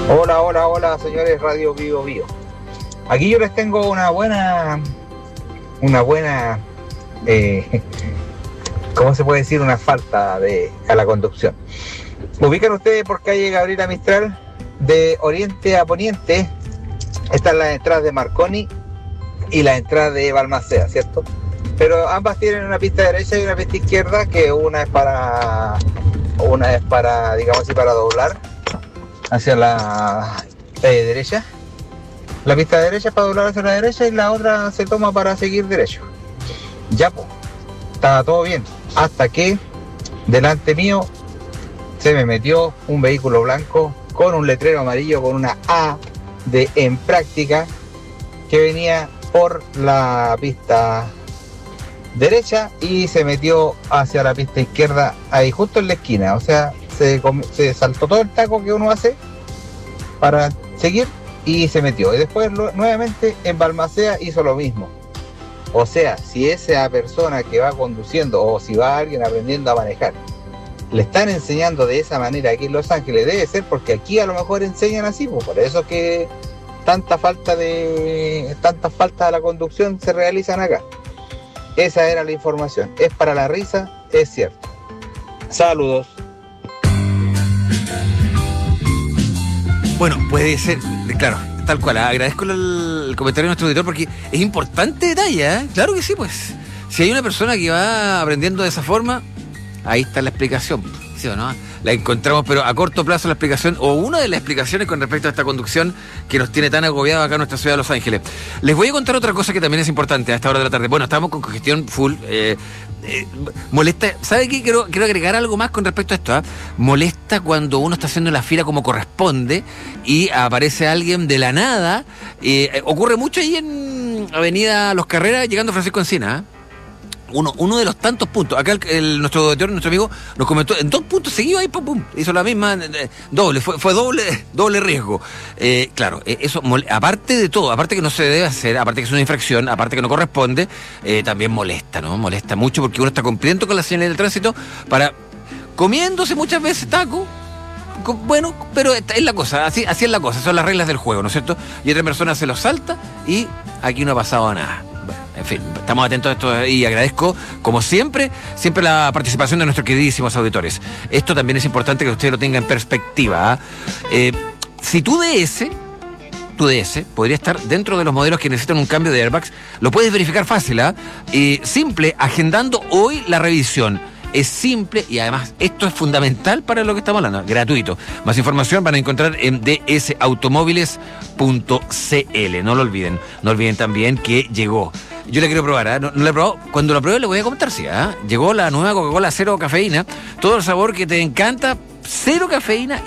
Hola, hola, hola, señores Radio Vivo Vivo. Aquí yo les tengo eh, ¿cómo se puede decir? Una falta a la conducción. ¿Ubican ustedes por calle Gabriela Mistral? De oriente a poniente están las entradas de Marconi y las entradas de Balmaceda, ¿cierto? Pero ambas tienen una pista derecha y una pista izquierda, que una es para, digamos así, para doblar hacia la derecha. La pista derecha es para doblar hacia la derecha y la otra se toma para seguir derecho. Ya, pues, estaba todo bien. Hasta que delante mío se me metió un vehículo blanco con un letrero amarillo con una A de en práctica, que venía por la pista derecha y se metió hacia la pista izquierda, ahí justo en la esquina. O sea, se saltó todo el taco que uno hace para seguir y se metió. Y después nuevamente en Balmaceda hizo lo mismo. O sea, si esa persona que va conduciendo o si va alguien aprendiendo a manejar, le están enseñando de esa manera aquí en Los Ángeles, debe ser porque aquí a lo mejor enseñan así, pues por eso que tantas faltas a la conducción se realizan acá. Esa era la información. Es para la risa, es cierto. Saludos. Bueno, puede ser, claro, tal cual. Agradezco el comentario de nuestro auditor porque es importante detalle, ¿eh? Claro que sí, pues. Si hay una persona que va aprendiendo de esa forma, ahí está la explicación, ¿sí o no? La encontramos, pero a corto plazo la explicación, o una de las explicaciones con respecto a esta conducción que nos tiene tan agobiados acá en nuestra ciudad de Los Ángeles. Les voy a contar otra cosa que también es importante a esta hora de la tarde. Bueno, estamos con congestión full. Molesta, ¿sabe qué? Quiero agregar algo más con respecto a esto. Molesta cuando uno está haciendo la fila como corresponde y aparece alguien de la nada. Ocurre mucho ahí en Avenida Los Carreras, llegando a Francisco Encina. Uno de los tantos puntos. Acá nuestro auditor, nuestro amigo, nos comentó en 2 puntos seguidos ahí, pum, hizo la misma, doble, fue doble riesgo. Claro, eso, aparte de todo, aparte que no se debe hacer, aparte que es una infracción, aparte que no corresponde, también molesta, ¿no? Molesta mucho porque uno está cumpliendo con las señales del tránsito comiéndose muchas veces taco. Bueno, pero es la cosa, así es la cosa, son las reglas del juego, ¿no es cierto? Y otra persona se lo salta y aquí no ha pasado nada. En fin, estamos atentos a esto y agradezco, como siempre la participación de nuestros queridísimos auditores. Esto también es importante que usted lo tenga en perspectiva. Si tu DS podría estar dentro de los modelos que necesitan un cambio de airbags, lo puedes verificar fácil, simple, agendando hoy la revisión. Es simple y además esto es fundamental para lo que estamos hablando, gratuito. Más información van a encontrar en dsautomóviles.cl. No lo olviden. No olviden también que llegó. Yo la quiero probar, no la he probado. Cuando la pruebe le voy a comentar, sí. Llegó la nueva Coca-Cola cero cafeína. Todo el sabor que te encanta, cero cafeína.